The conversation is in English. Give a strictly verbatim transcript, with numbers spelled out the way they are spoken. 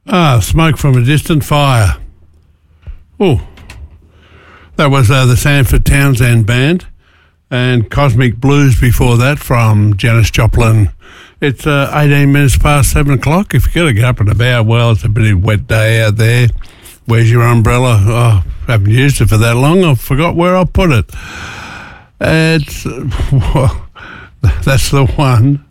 Ah, Smoke from a Distant Fire. Oh, that was uh, the Sanford Townsend Band, and Cosmic Blues before that from Janis Joplin. It's uh, eighteen minutes past seven o'clock. If you've got to get up and about, well, it's a bit of a wet day out there. Where's your umbrella? Oh, I haven't used it for that long. I forgot where I put it. It's, well, that's the one.